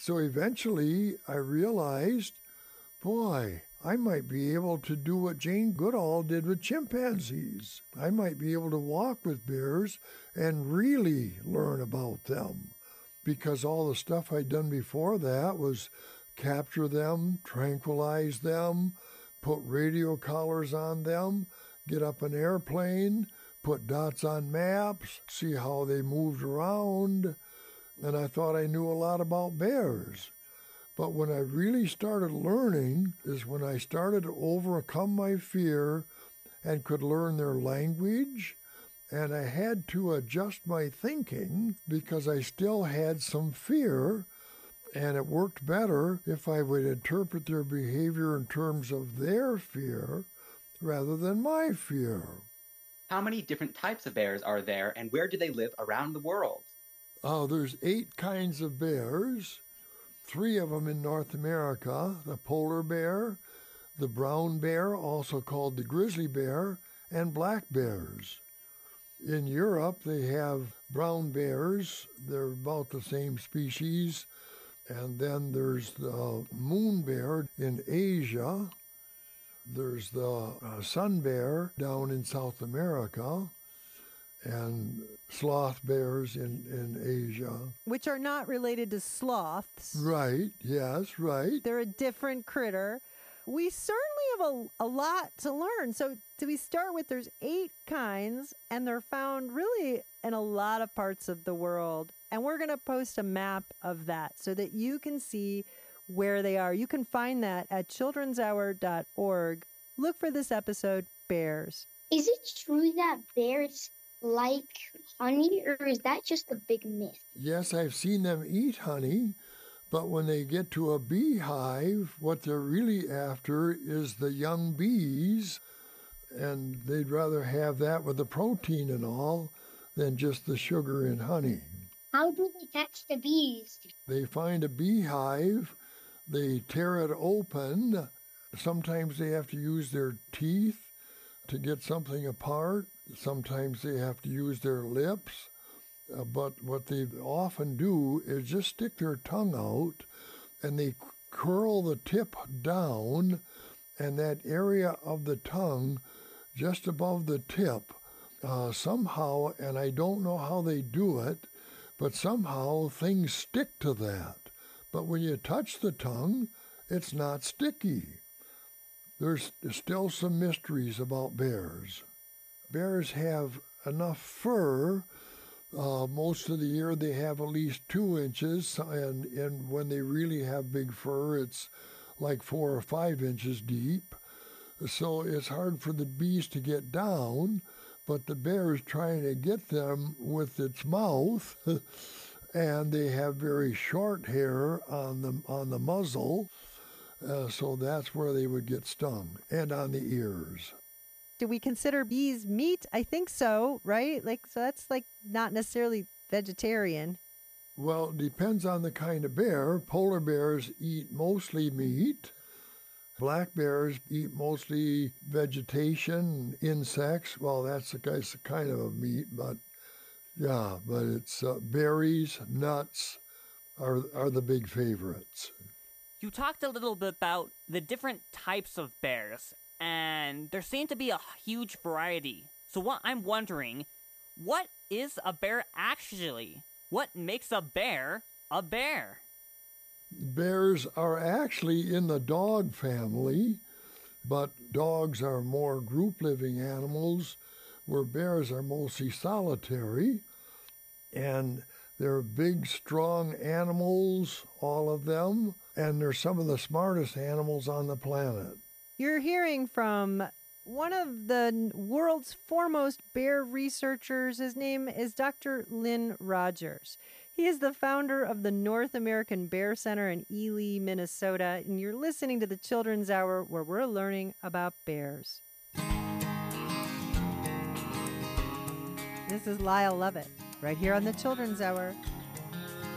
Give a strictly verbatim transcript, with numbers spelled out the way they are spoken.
So eventually I realized, boy, I might be able to do what Jane Goodall did with chimpanzees. I might be able to walk with bears and really learn about them, because all the stuff I'd done before that was capture them, tranquilize them, put radio collars on them, get up an airplane, put dots on maps, see how they moved around, and I thought I knew a lot about bears. But when I really started learning is when I started to overcome my fear and could learn their language, and I had to adjust my thinking because I still had some fear, and it worked better if I would interpret their behavior in terms of their fear rather than my fear. How many different types of bears are there, and where do they live around the world? Uh, there's eight kinds of bears, three of them in North America, the polar bear, the brown bear, also called the grizzly bear, and black bears. In Europe, they have brown bears. They're about the same species. And then there's the moon bear in Asia. There's the uh, sun bear down in South America, and sloth bears in, in Asia. Which are not related to sloths. Right, yes, right. They're a different critter. We certainly have a, a lot to learn. So do we start with there's eight kinds, and they're found really in a lot of parts of the world. And we're going to post a map of that so that you can see where they are. You can find that at children's hour dot org. Look for this episode, Bears. Is it true that bears like honey, or is that just a big myth? Yes, I've seen them eat honey, but when they get to a beehive, what they're really after is the young bees, and they'd rather have that with the protein and all than just the sugar in honey. How do they catch the bees? They find a beehive, they tear it open. Sometimes they have to use their teeth to get something apart. Sometimes they have to use their lips. Uh, but what they often do is just stick their tongue out, and they curl the tip down, and that area of the tongue just above the tip, uh, somehow, and I don't know how they do it, but somehow things stick to that. But when you touch the tongue, it's not sticky. There's still some mysteries about bears. Bears have enough fur. Uh, most of the year they have at least two inches, and, and when they really have big fur, it's like four or five inches deep. So it's hard for the bees to get down, but the bear is trying to get them with its mouth, and they have very short hair on the, on the muzzle, uh, so that's where they would get stung, and on the ears. Do we consider bees meat? I think so, right? Like, so that's like not necessarily vegetarian. Well, it depends on the kind of bear. Polar bears eat mostly meat. Black bears eat mostly vegetation, insects. Well, that's a kind of a meat, but yeah, but it's uh, berries, nuts are are the big favorites. You talked a little bit about the different types of bears, and there seemed to be a huge variety. So what I'm wondering, what is a bear actually? What makes a bear a bear? Bears are actually in the dog family, but dogs are more group-living animals, where bears are mostly solitary, and they're big, strong animals, all of them, and they're some of the smartest animals on the planet. You're hearing from one of the world's foremost bear researchers. His name is Doctor Lynn Rogers. He is the founder of the North American Bear Center in Ely, Minnesota, and you're listening to the Children's Hour, where we're learning about bears. This is Lyle Lovett, right here on the Children's Hour